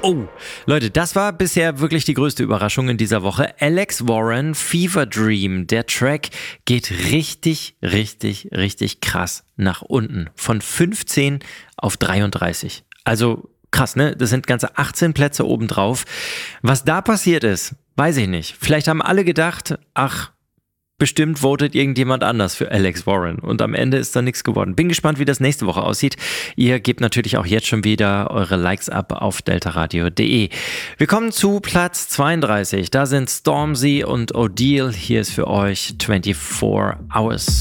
Oh, Leute, das war bisher wirklich die größte Überraschung in dieser Woche. Alex Warren, Fever Dream. Der Track geht richtig krass nach unten. Von 15 auf 33. Also krass, ne? Das sind ganze 18 Plätze obendrauf. Was da passiert ist, weiß ich nicht. Vielleicht haben alle gedacht, ach, bestimmt votet irgendjemand anders für Alex Warren und am Ende ist da nichts geworden. Bin gespannt, wie das nächste Woche aussieht. Ihr gebt natürlich auch jetzt schon wieder eure Likes ab auf deltaradio.de. Wir kommen zu Platz 32. Da sind Stormzy und Odile. Hier ist für euch 24 Hours.